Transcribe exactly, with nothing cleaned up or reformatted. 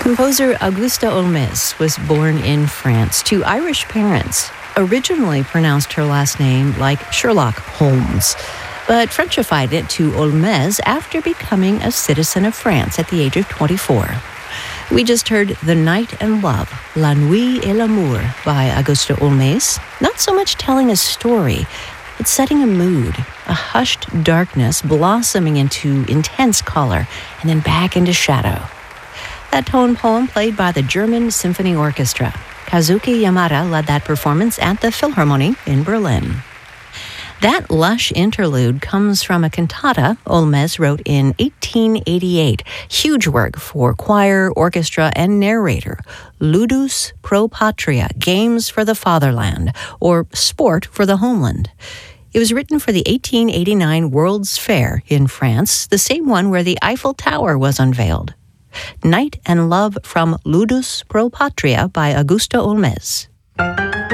Composer Auguste Olmez was born in France to Irish parents. Originally pronounced her last name like Sherlock Holmes, but Frenchified it to Olmez after becoming a citizen of France at the age of twenty-four. We just heard The Night and Love, La Nuit et l'Amour by Auguste Olmez, not so much telling a story, but setting a mood, a hushed darkness blossoming into intense color and then back into shadow. That tone poem played by the German Symphony Orchestra. Kazuki Yamada led that performance at the Philharmonie in Berlin. That lush interlude comes from a cantata Olmez wrote in eighteen eighty-eight. Huge work for choir, orchestra, and narrator. Ludus pro patria, Games for the Fatherland, or Sport for the Homeland. It was written for the eighteen eighty-nine World's Fair in France, the same one where the Eiffel Tower was unveiled. Night and Love from Ludus pro Patria by Auguste Olmez.